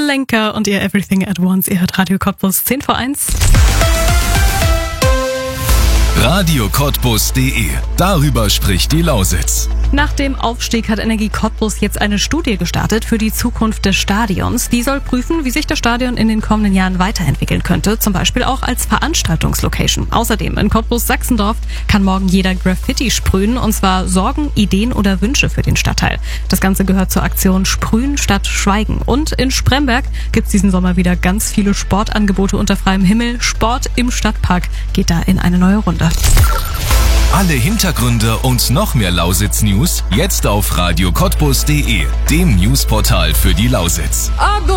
Lenker und ihr Everything at Once. Ihr hört Radio Cottbus 10 vor 1. radiocottbus.de. Darüber spricht die Lausitz. Nach dem Aufstieg hat Energie Cottbus jetzt eine Studie gestartet für die Zukunft des Stadions. Die soll prüfen, wie sich das Stadion in den kommenden Jahren weiterentwickeln könnte, zum Beispiel auch als Veranstaltungslocation. Außerdem in Cottbus-Sachsendorf kann morgen jeder Graffiti sprühen, und zwar Sorgen, Ideen oder Wünsche für den Stadtteil. Das Ganze gehört zur Aktion Sprühen statt Schweigen. Und in Spremberg gibt's diesen Sommer wieder ganz viele Sportangebote unter freiem Himmel. Sport im Stadtpark geht da in eine neue Runde. Alle Hintergründe und noch mehr Lausitz-News jetzt auf radiocottbus.de, dem Newsportal für die Lausitz.